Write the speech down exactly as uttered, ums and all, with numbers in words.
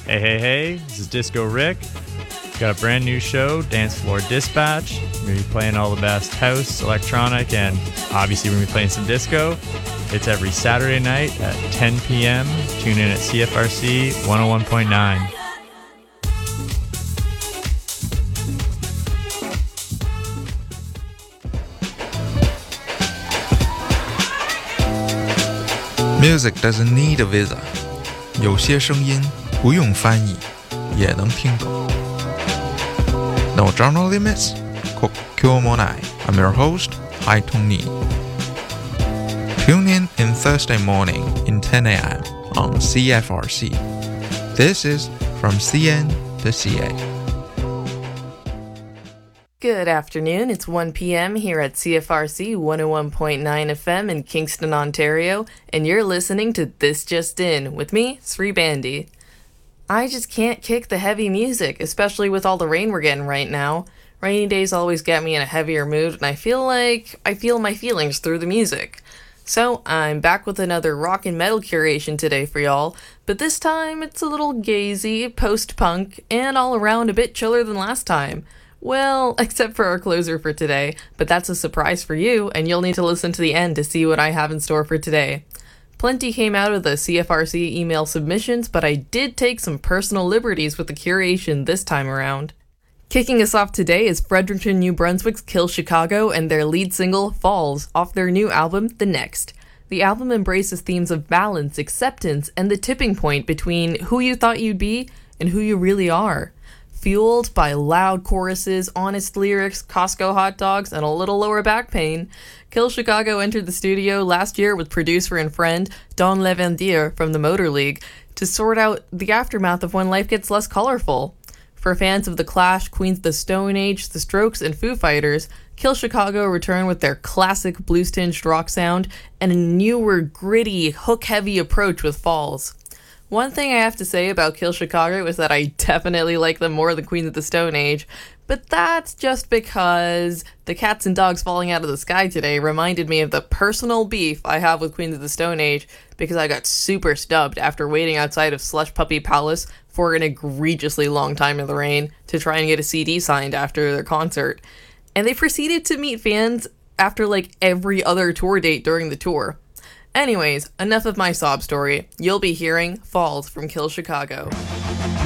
Hey, hey, hey, this is Disco Rick. Got a brand new show, Dance Floor Dispatch. We're going to be playing all the best house, electronic, and obviously we're going to be playing some disco. It's every Saturday night at ten p.m. Tune in at C F R C one oh one point nine. Music doesn't need a visa. 有些声音不用翻译也能听懂。No genre limits? Kokyo Monai. I'm your host, Hai Tongni. Tune in in Thursday morning in ten a.m. on C F R C. This is From C N to C A. Good afternoon, it's one p.m. here at C F R C one oh one point nine F M in Kingston, Ontario, and you're listening to This Just In with me, Sri Bandy. I just can't kick the heavy music, especially with all the rain we're getting right now. Rainy days always get me in a heavier mood, and I feel like I feel my feelings through the music. So, I'm back with another rock and metal curation today for y'all, but this time it's a little gazy, post-punk, and all around a bit chiller than last time. Well, except for our closer for today, but that's a surprise for you, and you'll need to listen to the end to see what I have in store for today. Plenty came out of the C F R C email submissions, but I did take some personal liberties with the curation this time around. Kicking us off today is Fredericton, New Brunswick's Kill Chicago and their lead single, Falls, off their new album, The Next. The album embraces themes of balance, acceptance, and the tipping point between who you thought you'd be and who you really are. Fueled by loud choruses, honest lyrics, Costco hot dogs, and a little lower back pain, Kill Chicago entered the studio last year with producer and friend Don Levendier from the Motor League to sort out the aftermath of when life gets less colorful. For fans of The Clash, Queens of the Stone Age, The Strokes, and Foo Fighters, Kill Chicago return with their classic blues-tinged rock sound and a newer, gritty, hook-heavy approach with Falls. One thing I have to say about Kill Chicago is that I definitely like them more than Queens of the Stone Age, but that's just because the cats and dogs falling out of the sky today reminded me of the personal beef I have with Queens of the Stone Age because I got super stubbed after waiting outside of Slush Puppy Palace for an egregiously long time in the rain to try and get a C D signed after their concert. And they proceeded to meet fans after like every other tour date during the tour. Anyways, enough of my sob story. You'll be hearing Falls from Kill Chicago.